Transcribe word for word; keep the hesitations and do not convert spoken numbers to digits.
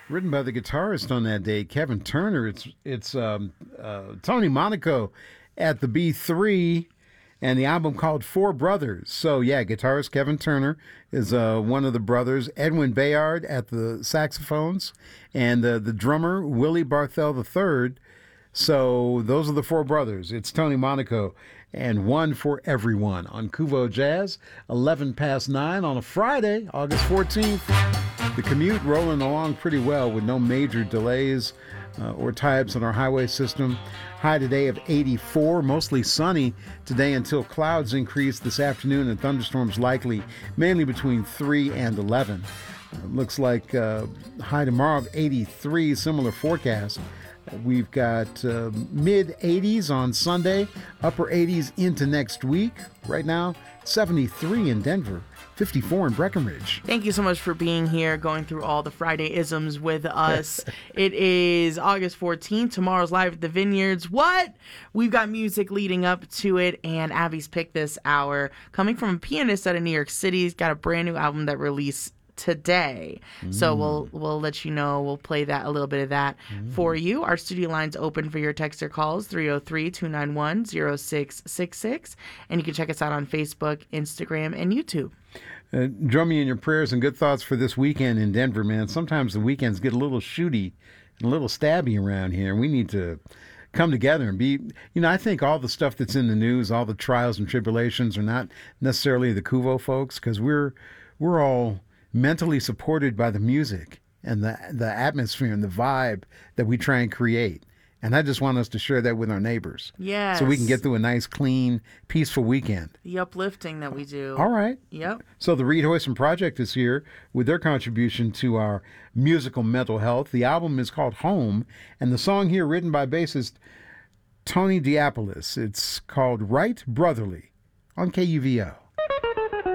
Written by the guitarist on that day, Kevin Turner. It's it's um, uh, Tony Monaco at the B three, and the album called Four Brothers. So yeah, guitarist Kevin Turner is uh, one of the brothers. Edwin Bayard at the saxophones, and uh, the drummer Willie Barthel the third. So those are the four brothers. It's Tony Monaco and One for Everyone on Kuvo Jazz, eleven past nine on a Friday, August fourteenth. The commute rolling along pretty well with no major delays uh, or tie-ups on our highway system. High today of eighty-four, mostly sunny today until clouds increase this afternoon and thunderstorms likely, mainly between three and eleven. Uh, looks like uh, high tomorrow of eighty-three, similar forecast. We've got uh, mid eighties on Sunday, upper eighties into next week. Right now, seventy-three in Denver, fifty-four in Breckenridge. Thank you so much for being here, going through all the Friday-isms with us. It is August fourteenth. Tomorrow's Live at the Vineyards. What? We've got music leading up to it, and Abby's picked this hour. Coming from a pianist out of New York City. He's got a brand new album that released today. Mm. So we'll we'll let you know. We'll play that a little bit of that mm. for you. Our studio line's open for your text or calls, three oh three, two nine one, oh six six six. And you can check us out on Facebook, Instagram, and YouTube. Uh, join me in your prayers and good thoughts for this weekend in Denver, man. Sometimes the weekends get a little shooty and a little stabby around here. We need to come together and be, you know, I think all the stuff that's in the news, all the trials and tribulations are not necessarily the Kuvo folks, because we're we're all mentally supported by the music and the the atmosphere and the vibe that we try and create. And I just want us to share that with our neighbors. Yes. So we can get through a nice, clean, peaceful weekend. The uplifting that we do. All right. Yep. So the Reed Hoyson Project is here with their contribution to our musical mental health. The album is called Home, and the song here written by bassist Tony Diapolis. It's called Right Brotherly on K U V O.